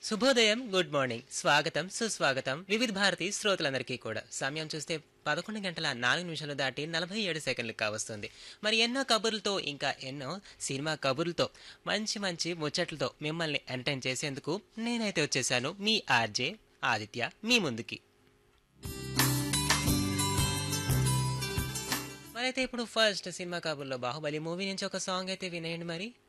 శుభోదయం, good morning, స్వాగతం సుస్వాగతం వివిధ భారతి శ్రోతలందరికీ కూడా. సమయం చూస్తే 11 గంటల 4 నిమిషాలు దాటి 47 సెకండ్లు కావస్తుంది. మరి ఎన్నో కబుర్లతో, ఇంకా ఎన్నో సినిమా కబుర్లతో, మంచి మంచి ముచ్చట్లతో మిమ్మల్ని ఎంటర్టైన్ చేసేందుకు నేనైతే వచ్చేసాను, మీ ఆర్జే ఆదిత్య మీ ముందుకి. మరైతే ఇప్పుడు ఫస్ట్ సినిమా కబుర్లో బాహుబలి మూవీ నుంచి ఒక సాంగ్ అయితే వినేయండి మరి.